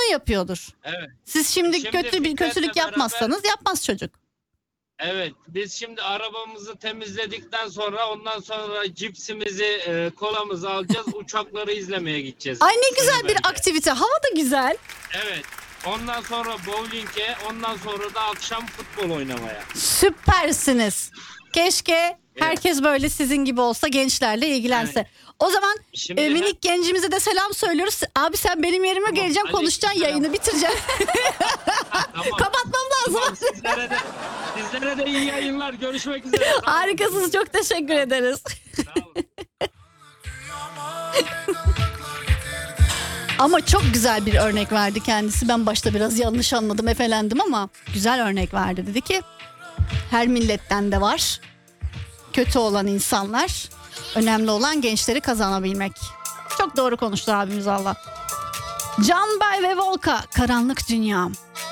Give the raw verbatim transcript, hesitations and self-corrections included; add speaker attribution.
Speaker 1: yapıyordur.
Speaker 2: Evet.
Speaker 1: Siz şimdi,
Speaker 2: Şimdi
Speaker 1: kötü bir
Speaker 2: Fikret'le
Speaker 1: kötülük
Speaker 2: beraber-
Speaker 1: yapmazsanız yapmaz çocuk.
Speaker 2: Evet, biz şimdi arabamızı temizledikten sonra ondan sonra cipsimizi, e, kolamızı alacağız, uçakları izlemeye gideceğiz.
Speaker 1: Ay ne güzel bir
Speaker 2: Sınıfönce.
Speaker 1: aktivite. Hava da güzel.
Speaker 2: Evet. Ondan sonra bowling'e, ondan sonra da akşam futbol oynamaya.
Speaker 1: Süpersiniz. Keşke herkes böyle sizin gibi olsa, gençlerle ilgilense.
Speaker 2: Evet.
Speaker 1: O zaman
Speaker 2: Şimdi
Speaker 1: e, minik
Speaker 2: hep-
Speaker 1: gencimize de selam söylüyoruz. Abi sen benim yerime
Speaker 2: Tamam,
Speaker 1: geleceksin, konuşacaksın,
Speaker 2: aleykümselam.
Speaker 1: yayını bitireceksin.
Speaker 2: Tamam.
Speaker 1: Kapatmam lazım.
Speaker 2: Tamam, sizlere de sizlere de iyi yayınlar. Görüşmek üzere. Sağ olun.
Speaker 1: Harikasınız, çok teşekkür ederiz.
Speaker 2: Sağ olun.
Speaker 1: Ama çok güzel bir örnek verdi kendisi. Ben başta biraz yanlış anladım, efelendim ama güzel örnek verdi. Dedi ki her milletten de var kötü olan insanlar. Önemli olan gençleri kazanabilmek. Çok doğru konuştu abimiz Allah. Can Bay ve Volka, Karanlık Dünya.